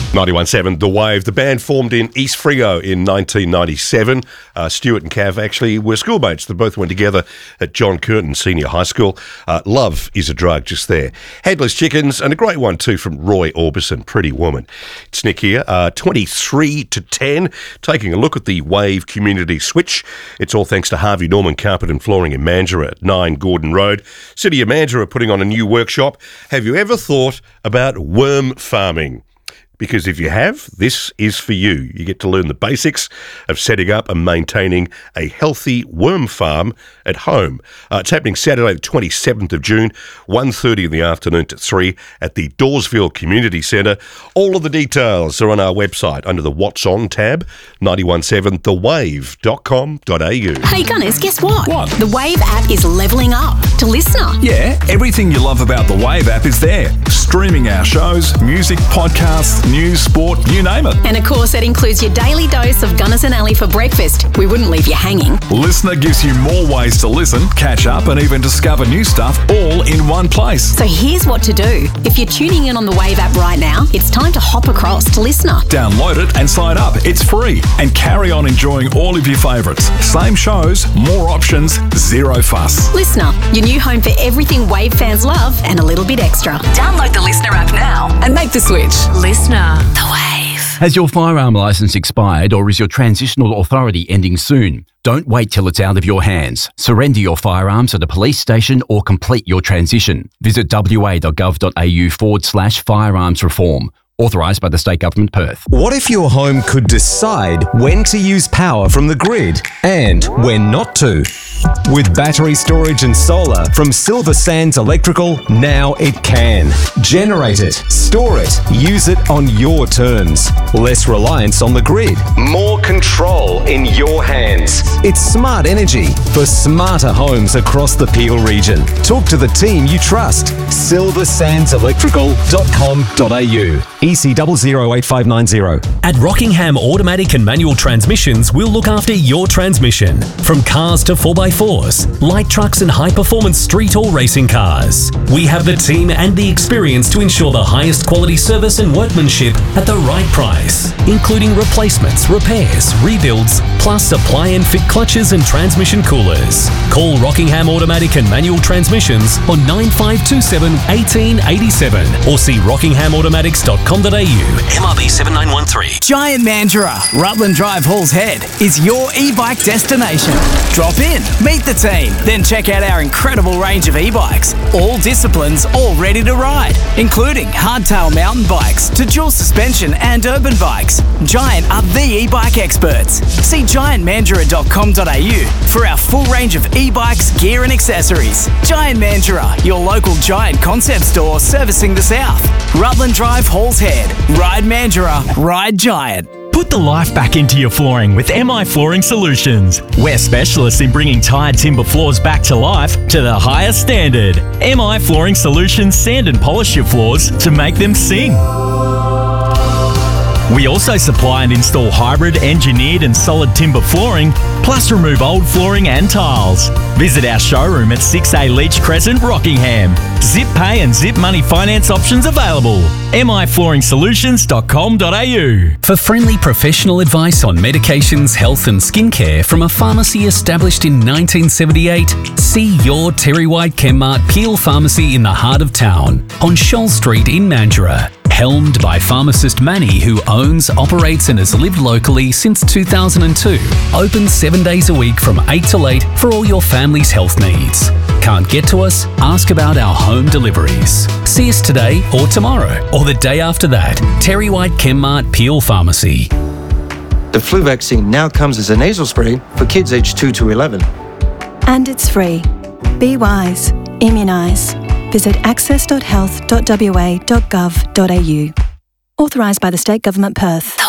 91.7 The Wave. The band formed in East Freo in 1997. Stuart and Cav actually were schoolmates. They both went together at John Curtin Senior High School. Love is a Drug, just there. Headless Chickens, and a great one too from Roy Orbison, Pretty Woman. It's Nick here, 23 to 10, taking a look at the Wave Community Switch. It's all thanks to Harvey Norman Carpet and Flooring in Mandurah at 9 Gordon Road. City of Mandurah putting on a new workshop. Have you ever thought about worm farming? Because if you have, this is for you. You get to learn the basics of setting up and maintaining a healthy worm farm at home. It's happening Saturday the 27th of June, 1:30 in the afternoon to 3 at the Dawesville Community Centre. All of the details are on our website under the What's On tab, 917thewave.com.au. Hey Gunners, guess what? What? The Wave app is levelling up to Listener. Yeah, everything you love about the Wave app is there. Streaming our shows, music, podcasts, news, sport, you name it. And of course, it includes your daily dose of Gunners and Ali for breakfast. We wouldn't leave you hanging. Listener gives you more ways to listen, catch up, and even discover new stuff all in one place. So here's what to do. If you're tuning in on the Wave app right now, it's time to hop across to Listener. Download it and sign up. It's free. And carry on enjoying all of your favourites. Same shows, more options, zero fuss. Listener, your new home for everything Wave fans love and a little bit extra. Download the Listener app now and make the switch. Listener. The Wave. Has your firearm licence expired or is your transitional authority ending soon? Don't wait till it's out of your hands. Surrender your firearms at a police station or complete your transition. Visit wa.gov.au/firearms reform. Authorised by the State Government, Perth. What if your home could decide when to use power from the grid and when not to? With battery storage and solar from Silver Sands Electrical, now it can. Generate it, store it, use it on your terms. Less reliance on the grid. More control in your hands. It's smart energy for smarter homes across the Peel region. Talk to the team you trust. silversandselectrical.com.au. EC 008590. At Rockingham Automatic and Manual Transmissions, we'll look after your transmission. From cars to 4x4s, light trucks and high-performance street or racing cars. We have the team and the experience to ensure the highest quality service and workmanship at the right price, including replacements, repairs, rebuilds, plus supply and fit clutches and transmission coolers. Call Rockingham Automatic and Manual Transmissions on 9527 1887 or see rockinghamautomatics.com.au. MRB 7913. Giant Mandurah, Rutland Drive Halls Head, is your e-bike destination. Drop in, meet the team, then check out our incredible range of e-bikes. All disciplines, all ready to ride, including hardtail mountain bikes to dual suspension and urban bikes. Giant are the e-bike experts. See giantmandurah.com.au for our full range of e-bikes, gear and accessories. Giant Mandurah, your local Giant concept store servicing the South. Rutland Drive Halls Head. Ride Mandurah, ride Giant. Put the life back into your flooring with MI Flooring Solutions. We're specialists in bringing tired timber floors back to life to the highest standard. MI Flooring Solutions sand and polish your floors to make them sing. We also supply and install hybrid, engineered and solid timber flooring, plus remove old flooring and tiles. Visit our showroom at 6A Leach Crescent, Rockingham. Zip pay and zip money finance options available. miflooringsolutions.com.au. For friendly professional advice on medications, health and skincare from a pharmacy established in 1978, see your Terry White Chemmart Peel Pharmacy in the heart of town on Shoal Street in Mandurah. Helmed by pharmacist Manny, who owns, operates and has lived locally since 2002. Open 7 days a week from 8 till 8 for all your family's health needs. Can't get to us? Ask about our home deliveries. See us today or tomorrow or the day after that. Terry White Chemmart Peel Pharmacy. The flu vaccine now comes as a nasal spray for kids aged 2 to 11. And it's free. Be wise. Immunise. Visit access.health.wa.gov.au. Authorised by the State Government, Perth.